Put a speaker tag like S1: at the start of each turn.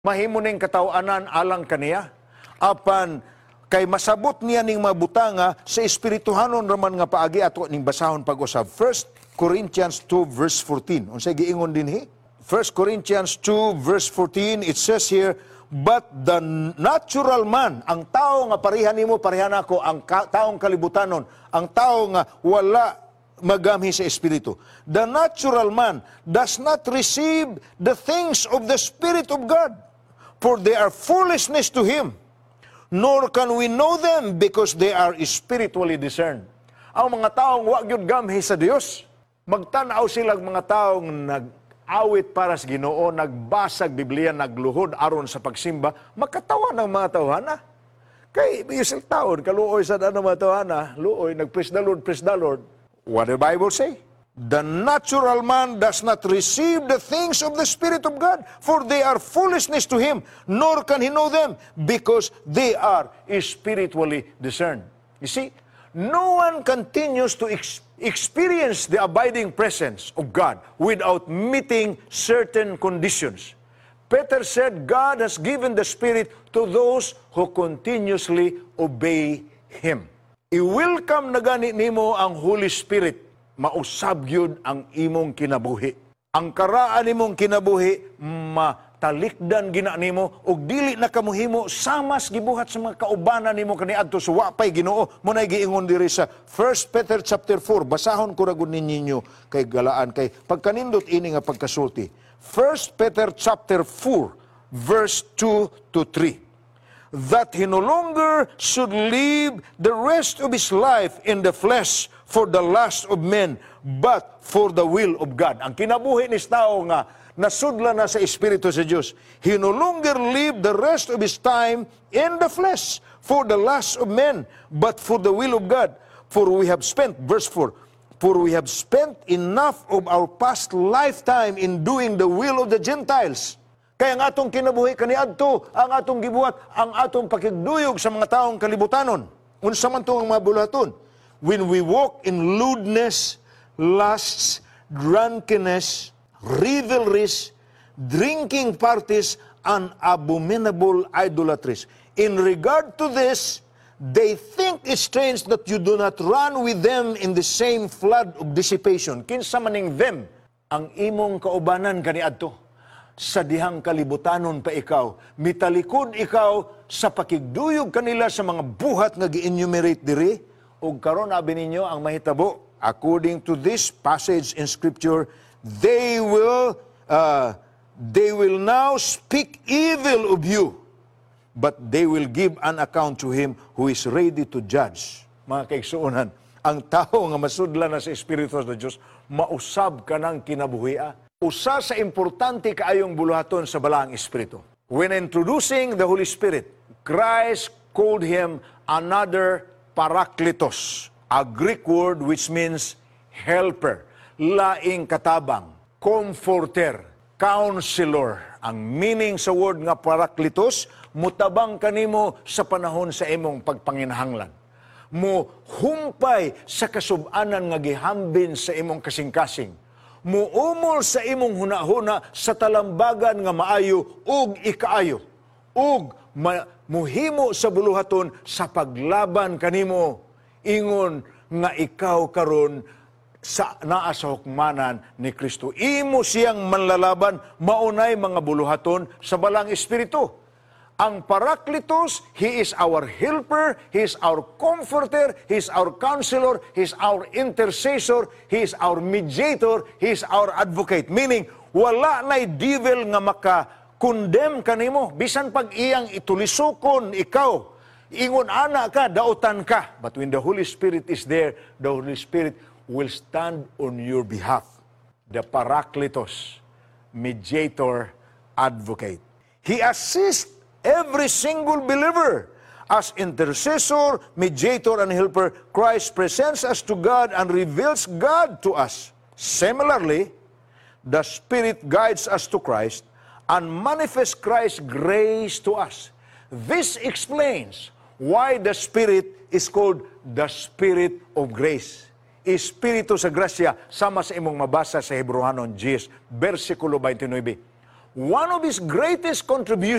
S1: mahimo ning katawanan alang kaniya. Apan kay masabot niya ning mabutanga sa espirituhanon raman nga paagi ato ning basahon pag-usab. 1 Corinthians 2 verse 14. Unsay giingon dinhi? 1 Corinthians 2 verse 14, it says here, but the natural man, ang tao nga pareha nimo, pareha nako, ang taong kalibutanon, ang tao nga wala magamhi sa espiritu. The natural man does not receive the things of the Spirit of God, for they are foolishness to him, nor can we know them because they are spiritually discerned. Ang mga taong wa gyud gamhi sa Dios, magtan-aw silang mga taong nag-awit para sa Ginoo, nagbasag Biblia, nagluhod aron sa pagsimba, makatawa ng mga tawhana. Kay isang taon, kaluoy sa mga tawhana, luoy, nag-praise the Lord, praise the Lord. What the Bible say? The natural man does not receive the things of the Spirit of God, for they are foolishness to him, nor can he know them, because they are spiritually discerned. You see, no one continues to experience the abiding presence of God without meeting certain conditions. Peter said, God has given the Spirit to those who continuously obey Him. I-welcome na gani nimo ang Holy Spirit, mausab yun ang imong kinabuhi. Ang karaan nimong kinabuhi, matalikdan gina nimo, og dili na kamuhimo, samas gibuhat sa mga kaubanan nimo kaniadto sa wapay Ginoo. Munay giingon diri sa 1 Peter chapter 4, basahon ko ragon ninyo kay galaan, kay pagkanindot ini nga pagkasulti. 1 Peter chapter 4, verse 2 to 3. That he no longer should live the rest of his life in the flesh for the lust of men, but for the will of God. Ang kinabuhi ni tao nga, nasudla na sa Espiritu sa Diyos. He no longer live the rest of his time in the flesh for the lust of men, but for the will of God. For we have spent, verse 4, for we have spent enough of our past lifetime in doing the will of the Gentiles. Kaya ang atong kinabuhi kaniadto, ang atong gibuhat, ang atong pakigduyog sa mga taong kalibutanon. Unsa man to ang mga bulaton? When we walk in lewdness, lusts, drunkenness, revelries, drinking parties, and abominable idolatries. In regard to this, they think it strange that you do not run with them in the same flood of dissipation. Kinsa maning them, ang imong kaubanan kaniadto. Sa dihang kalibutanon pa ikaw, mitalikod ikaw sa pakigduyog kanila sa mga buhat nga gi-enumerate diri, ug karon abi ninyo ang mahitabo. According to this passage in Scripture, they will now speak evil of you, but they will give an account to him who is ready to judge. Mga kaigsuonan, ang tao nga masudla na sa Espiritu sa Diyos, mausab ka ng kinabuhia. Usa sa importante kaayong buluhaton sa balaang Espiritu. When introducing the Holy Spirit, Christ called him another Parakletos, a Greek word which means helper, laing katabang, comforter, counselor. Ang meaning sa word nga Parakletos, mutabang kanimo sa panahon sa imong pagpanginahanglan. Mo humpay sa kasub-anan nga gihambin sa imong kasing-kasing. Muumol sa imong hunahuna sa talambagan nga maayo ug ikaayo. Ug muhimo sa buluhaton sa paglaban kanimo. Ingon nga ikaw karon sa naa sa hukmanan ni Kristo. Imo siyang manlalaban, maunay mga buluhaton sa balang Espiritu. Ang Parakletos, He is our helper, He is our comforter, He is our counselor, He is our intercessor, He is our mediator, He is our advocate. Meaning, wala na'y devil nga maka-condemn kanimo. Bisan pag iyang itulisukon ikaw, ingon ana ka, dautan ka. But when the Holy Spirit is there, the Holy Spirit will stand on your behalf. The Parakletos, mediator, advocate. He assists every single believer. As intercessor, mediator, and helper, Christ presents us to God and reveals God to us. Similarly, the Spirit guides us to Christ and manifests Christ's grace to us. This explains why the Spirit is called the Spirit of Grace. Espiritu sa grasya, sama sa imong mabasa sa Hebrehanon 10, versikulo 29. one of his greatest contributions